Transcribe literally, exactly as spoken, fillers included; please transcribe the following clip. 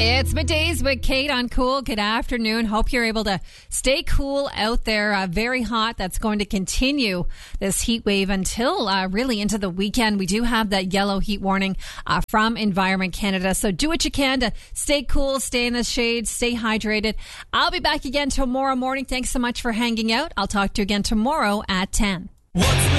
It's middays with Kate on Cool. Good afternoon. Hope you're able to stay cool out there. Uh, very hot. That's going to continue this heat wave until uh, really into the weekend. We do have that yellow heat warning uh, from Environment Canada. So do what you can to stay cool, stay in the shade, stay hydrated. I'll be back again tomorrow morning. Thanks so much for hanging out. I'll talk to you again tomorrow at ten. What's